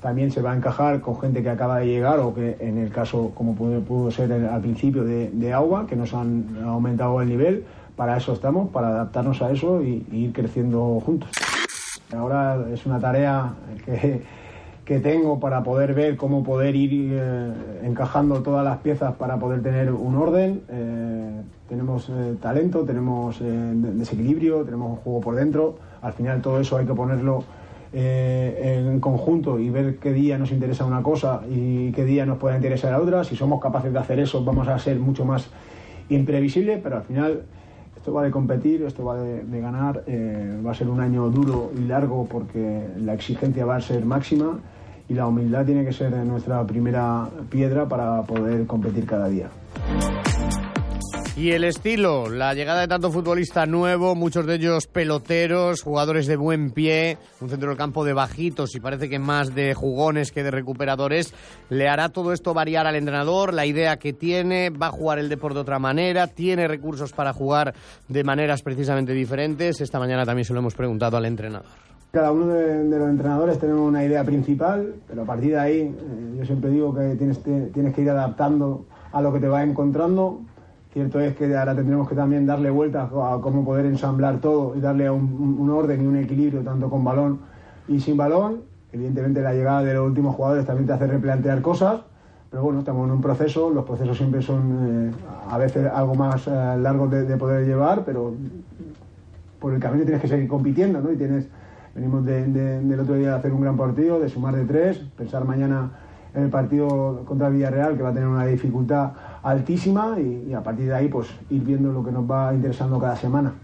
también se va a encajar con gente que acaba de llegar o que en el caso, como pudo ser al principio de Agua, que nos han aumentado el nivel. Para eso estamos, para adaptarnos a eso y ir creciendo juntos. Ahora es una tarea que tengo para poder ver cómo poder ir encajando todas las piezas para poder tener un orden. Tenemos talento, tenemos desequilibrio, tenemos un juego por dentro. Al final todo eso hay que ponerlo en conjunto y ver qué día nos interesa una cosa y qué día nos puede interesar la otra. Si somos capaces de hacer eso, vamos a ser mucho más imprevisibles, pero al final esto va de competir, esto va de ganar. Va a ser un año duro y largo porque la exigencia va a ser máxima y la humildad tiene que ser nuestra primera piedra para poder competir cada día. Y el estilo, la llegada de tanto futbolista nuevo, muchos de ellos peloteros, jugadores de buen pie, un centro del campo de bajitos y parece que más de jugones que de recuperadores. ¿Le hará todo esto variar al entrenador? La idea que tiene, va a jugar el Depor de otra manera, tiene recursos para jugar de maneras precisamente diferentes. Esta mañana también se lo hemos preguntado al entrenador. Cada uno de los entrenadores tenemos una idea principal, pero a partir de ahí yo siempre digo que tienes que ir adaptando a lo que te va encontrando. Cierto es que ahora tendremos que también darle vueltas a cómo poder ensamblar todo y darle un orden y un equilibrio tanto con balón y sin balón. Evidentemente la llegada de los últimos jugadores también te hace replantear cosas, pero bueno, estamos en un proceso, los procesos siempre son a veces algo más largos de poder llevar, pero por el camino tienes que seguir compitiendo, ¿no? Venimos del otro día de hacer un gran partido, de sumar de 3, pensar mañana en el partido contra el Villarreal, que va a tener una dificultad altísima, y a partir de ahí pues ir viendo lo que nos va interesando cada semana.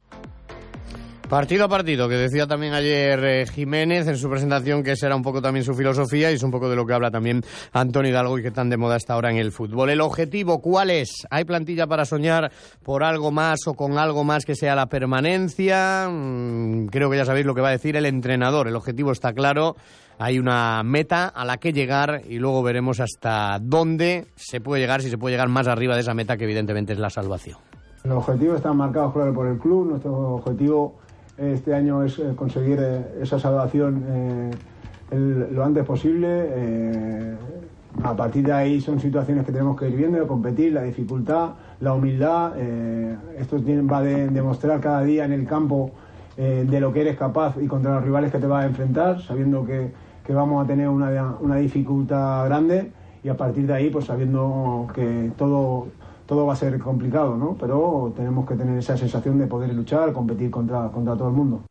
Partido a partido, que decía también ayer Jiménez en su presentación, que esa era un poco también su filosofía y es un poco de lo que habla también Antonio Hidalgo y que tan de moda está ahora en el fútbol. ¿El objetivo cuál es? ¿Hay plantilla para soñar por algo más o con algo más que sea la permanencia? Creo que ya sabéis lo que va a decir el entrenador. El objetivo está claro. Hay una meta a la que llegar y luego veremos hasta dónde se puede llegar, si se puede llegar más arriba de esa meta, que evidentemente es la salvación. Los objetivos están marcados, claro, por el club. Nuestro objetivo este año es conseguir esa salvación lo antes posible. A partir de ahí son situaciones que tenemos que ir viendo, de competir, la dificultad, la humildad. Esto va de demostrar cada día en el campo de lo que eres capaz y contra los rivales que te vas a enfrentar, sabiendo que vamos a tener una dificultad grande, y a partir de ahí pues sabiendo que todo va a ser complicado, ¿no? Pero tenemos que tener esa sensación de poder luchar, competir contra todo el mundo.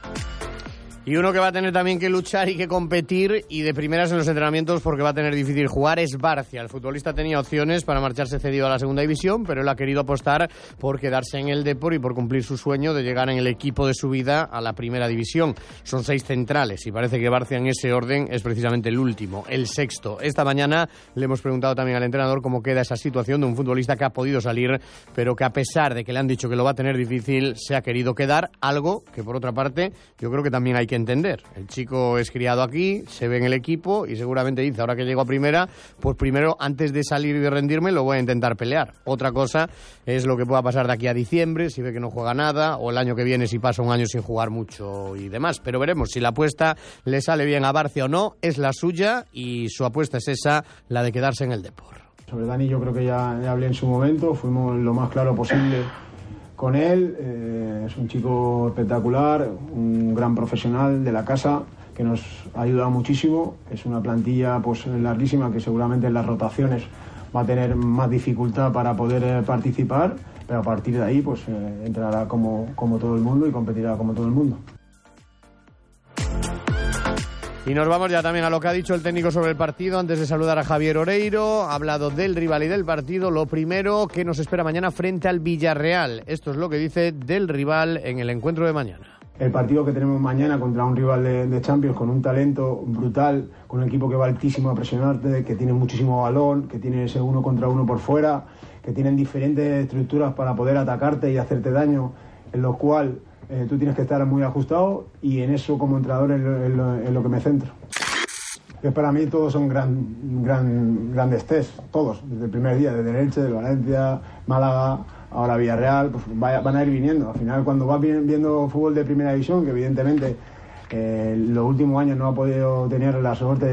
Y uno que va a tener también que luchar y que competir, y de primeras en los entrenamientos porque va a tener difícil jugar, es Barcia. El futbolista tenía opciones para marcharse cedido a la segunda división, pero él ha querido apostar por quedarse en el Depor y por cumplir su sueño de llegar en el equipo de su vida a la primera división. Son 6 centrales y parece que Barcia en ese orden es precisamente el último, el sexto. Esta mañana le hemos preguntado también al entrenador cómo queda esa situación de un futbolista que ha podido salir, pero que a pesar de que le han dicho que lo va a tener difícil, se ha querido quedar, algo que por otra parte yo creo que también hay que entender. El chico es criado aquí, se ve en el equipo y seguramente dice, ahora que llego a primera, pues primero, antes de salir y de rendirme, lo voy a intentar pelear. Otra cosa es lo que pueda pasar de aquí a diciembre, si ve que no juega nada, o el año que viene si pasa un año sin jugar mucho y demás. Pero veremos si la apuesta le sale bien a Barcia o no. Es la suya y su apuesta es esa, la de quedarse en el Depor. Sobre Dani yo creo que ya hablé en su momento, fuimos lo más claro posible con él. Es un chico espectacular, un gran profesional de la casa que nos ha ayudado muchísimo. Es una plantilla pues larguísima que seguramente en las rotaciones va a tener más dificultad para poder participar, pero a partir de ahí pues entrará como todo el mundo y competirá como todo el mundo. Y nos vamos ya también a lo que ha dicho el técnico sobre el partido. Antes de saludar a Javier Oreiro, ha hablado del rival y del partido. Lo primero, que nos espera mañana frente al Villarreal. Esto es lo que dice del rival en el encuentro de mañana. El partido que tenemos mañana contra un rival de Champions con un talento brutal, con un equipo que va altísimo a presionarte, que tiene muchísimo balón, que tiene ese 1 contra 1 por fuera, que tienen diferentes estructuras para poder atacarte y hacerte daño, en lo cual tú tienes que estar muy ajustado, y en eso como entrenador es lo que me centro. Que para mí todos son grandes test, todos, desde el primer día, desde el Elche, del Valencia, Málaga, ahora Villarreal, pues van a ir viniendo. Al final, cuando vas viendo fútbol de primera división, que evidentemente los últimos años no ha podido tener la suerte